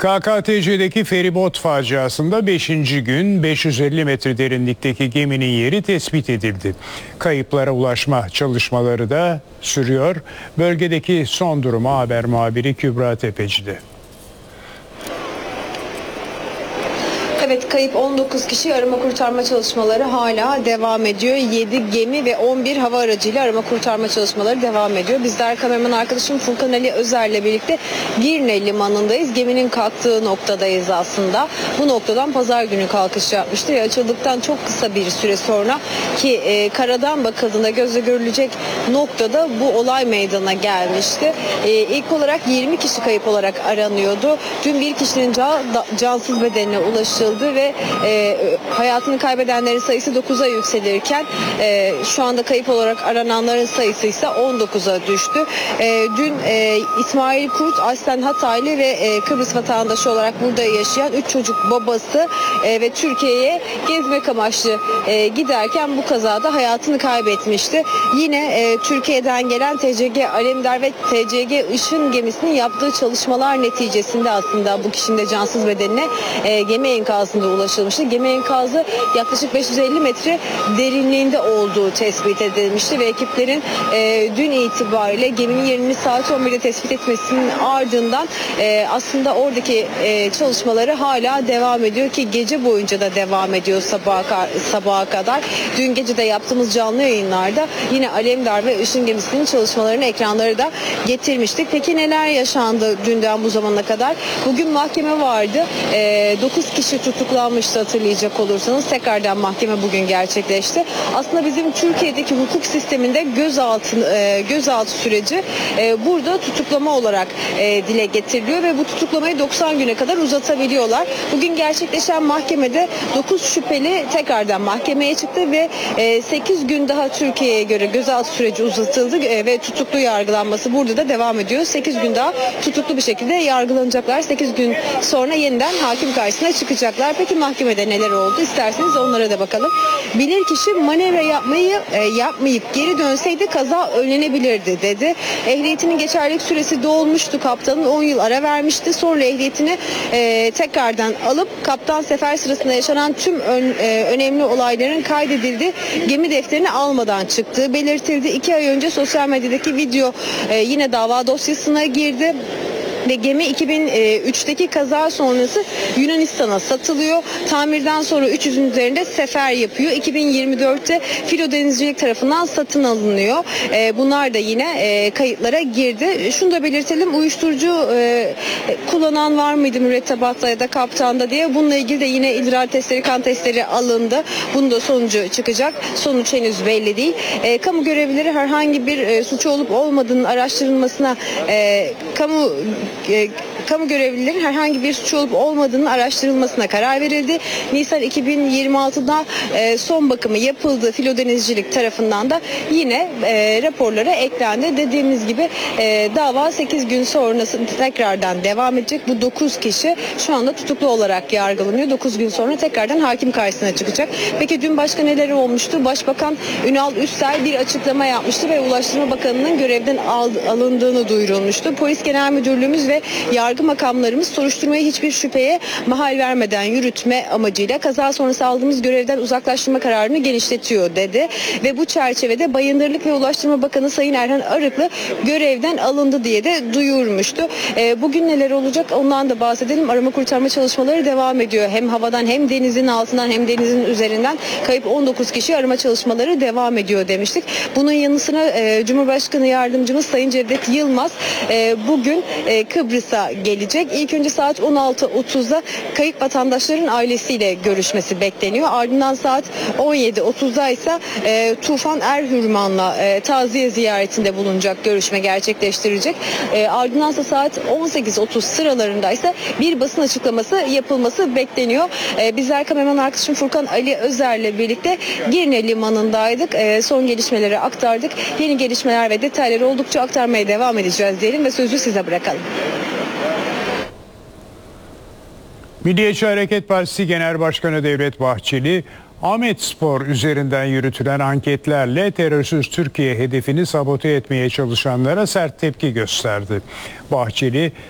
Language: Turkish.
KKTC'deki feribot faciasında 5. gün 550 metre derinlikteki geminin yeri tespit edildi. Kayıplara ulaşma çalışmaları da sürüyor. Bölgedeki son durumu haber muhabiri Kübra Tepeci'de. Evet, kayıp 19 kişi, arama kurtarma çalışmaları hala devam ediyor. 7 gemi ve 11 hava aracıyla arama kurtarma çalışmaları devam ediyor. Bizler kameraman arkadaşım Furkan Ali Özer'le birlikte Girne limanındayız. Geminin kalktığı noktadayız aslında. Bu noktadan pazar günü kalkış yapmıştı ve açıldıktan çok kısa bir süre sonra ki karadan bakıldığında gözle görülecek noktada bu olay meydana gelmişti. İlk olarak 20 kişi kayıp olarak aranıyordu. Dün bir kişinin cansız bedenine ulaşıldı ve hayatını kaybedenlerin sayısı 9'a yükselirken şu anda kayıp olarak arananların sayısı ise 19'a düştü. Dün İsmail Kurt, aslen Hataylı ve Kıbrıs vatandaşı olarak burada yaşayan 3 çocuk babası ve Türkiye'ye gezmek amaçlı giderken bu kazada hayatını kaybetmişti. Yine Türkiye'den gelen TCG Alemdar ve TCG Işın gemisinin yaptığı çalışmalar neticesinde aslında bu kişinin de cansız bedenine gemi enkazında ulaşılmıştı. Gemi enkazı yaklaşık 550 metre derinliğinde olduğu tespit edilmişti ve ekiplerin dün itibariyle geminin yerini saat 11'de tespit etmesinin ardından aslında oradaki çalışmaları hala devam ediyor ki gece boyunca da devam ediyor sabaha kadar. Dün gece de yaptığımız canlı yayınlarda yine Alemdar ve Işın gemisinin çalışmalarını ekranları da getirmiştik. Peki neler yaşandı dünden bu zamana kadar? Bugün mahkeme vardı. 9 kişi tutuklanmıştı hatırlayacak olursanız. Tekrardan mahkeme bugün gerçekleşti. Aslında bizim Türkiye'deki hukuk sisteminde gözaltı süreci burada tutuklama olarak dile getiriliyor ve bu tutuklamayı 90 güne kadar uzatabiliyorlar. Bugün gerçekleşen mahkemede 9 şüpheli tekrardan mahkemeye çıktı ve 8 gün daha Türkiye'ye göre gözaltı süreci uzatıldı ve tutuklu yargılanması burada da devam ediyor. 8 gün daha tutuklu bir şekilde yargılanacaklar. 8 gün sonra yeniden hakim karşısına çıkacaklar. Peki mahkemede neler oldu? İsterseniz onlara da bakalım. Bilirkişi manevra yapmayıp geri dönseydi kaza önlenebilirdi dedi. Ehliyetinin geçerlilik süresi dolmuştu. Kaptanın 10 yıl ara vermişti. Sonra ehliyetini tekrardan alıp kaptan sefer sırasında yaşanan tüm önemli olayların kaydedildi. Gemi defterini almadan çıktığı belirtildi. 2 ay önce sosyal medyadaki video yine dava dosyasına girdi. Ve gemi 2003'teki kaza sonrası Yunanistan'a satılıyor. Tamirden sonra 300'ün üzerinde sefer yapıyor. 2024'te Filo Denizcilik tarafından satın alınıyor. Bunlar da yine kayıtlara girdi. Şunu da belirtelim, uyuşturucu kullanan var mıydı mürettebatta ya da kaptanda diye. Bununla ilgili de yine idrar testleri, kan testleri alındı. Bunun da sonucu çıkacak. Sonuç henüz belli değil. Kamu görevlileri herhangi bir suç olup olmadığının araştırılmasına kamu görevlilerin herhangi bir suç olup olmadığının araştırılmasına karar verildi. Nisan 2026'da son bakımı yapıldı. Filo Denizcilik tarafından da yine raporlara eklendi. Dediğimiz gibi dava 8 gün sonrası tekrardan devam edecek. Bu 9 kişi şu anda tutuklu olarak yargılanıyor. 9 gün sonra tekrardan hakim karşısına çıkacak. Peki dün başka neler olmuştu? Başbakan Ünal Üstel bir açıklama yapmıştı ve Ulaştırma Bakanı'nın görevden alındığını duyurulmuştu. Polis Genel Müdürlüğümüz ve yargı makamlarımız soruşturmayı hiçbir şüpheye mahal vermeden yürütme amacıyla kaza sonrası aldığımız görevden uzaklaştırma kararını genişletiyor dedi. Ve bu çerçevede Bayındırlık ve Ulaştırma Bakanı Sayın Erhan Arıklı görevden alındı diye de duyurmuştu. Bugün neler olacak ondan da bahsedelim. Arama kurtarma çalışmaları devam ediyor. Hem havadan hem denizin altından hem denizin üzerinden kayıp 19 kişi arama çalışmaları devam ediyor demiştik. Bunun yanı sıra Cumhurbaşkanı Yardımcımız Sayın Cevdet Yılmaz bugün Kıbrıs'a gelecek. İlk önce saat 16.30'da kayıp vatandaşların ailesiyle görüşmesi bekleniyor. Ardından saat 17.30'da ise Tufan Erhürman'la taziye ziyaretinde bulunacak, görüşme gerçekleştirecek. Ardından ise saat 18.30 sıralarında ise bir basın açıklaması yapılması bekleniyor. Bizler kameraman arkadaşım Furkan Ali Özer'le birlikte Girne limanındaydık. Son gelişmeleri aktardık. Yeni gelişmeler ve detayları oldukça aktarmaya devam edeceğiz diyelim ve sözü size bırakalım. Milliyetçi Hareket Partisi Genel Başkanı Devlet Bahçeli, Ahmetspor üzerinden yürütülen anketlerle terörsüz Türkiye hedefini sabote etmeye çalışanlara sert tepki gösterdi. Bahçeli,